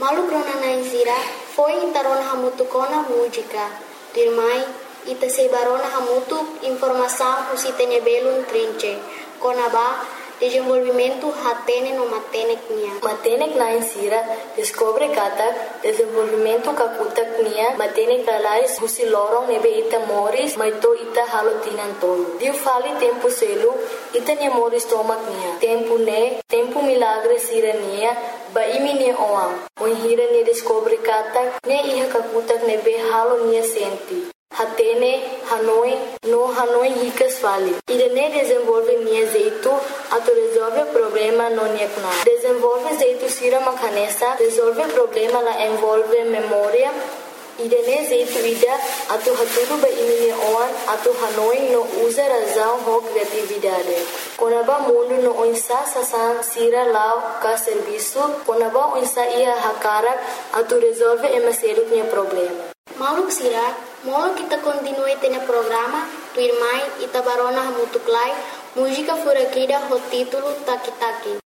Malu krona naisira foi intarona hamutu kona música. Dirmai ita sebarona hamutu informação usitene belun trinche. Kona ba desenvolvimento hatene no matenek nia. Matenek naisira descobre kata desenvolvimento kakutak nia matenek lalais husi lorong nebe ita moris maito ita halotinan tolo. Diu fali tempo selu ita nia moris tomak nia. Tempo milagre sira nia ba imi nia oam. Moihira nia descobre kata nia iha kakutak nebe halo nia senti. Hatene, Hanoi ricas fali. Irene desenvolve nia jeito, ato resolve problema no nia kuna. Desenvolve jeito sira makanesa, resolve problema la envolve memória. Irene jeito ida, ato haturu ba imi oan, ato Hanoi no usa razão ho criatividade. Konaba mundo no onsa sasan sira lao ka serviço, konaba onsa ia hakarak, ato resolve emaselut nia problema. Mauluk sira, molo kita continue tene programa, tu irmai ita barona hamutuklai, música furakida ho título Taki Taki.